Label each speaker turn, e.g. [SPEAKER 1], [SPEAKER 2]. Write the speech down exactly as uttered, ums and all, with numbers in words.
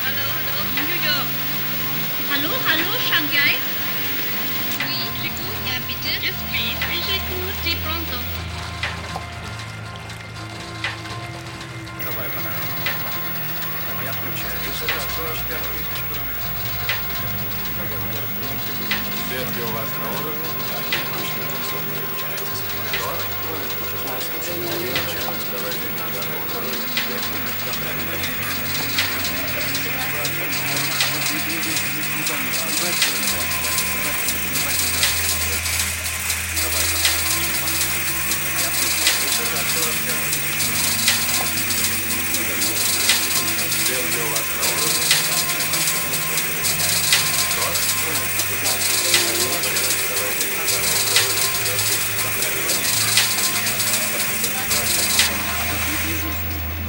[SPEAKER 1] Hallo, hallo, New York.
[SPEAKER 2] Hallo, hallo, Shanghai.
[SPEAKER 1] Oui, j'écoute.
[SPEAKER 2] Ja, bitte.
[SPEAKER 1] Yes, please. Oui, j'écoute. Di pronto.
[SPEAKER 3] Давай, пора. Я включаю. Верби у вас на уровне. Машина высокая включается. Давай.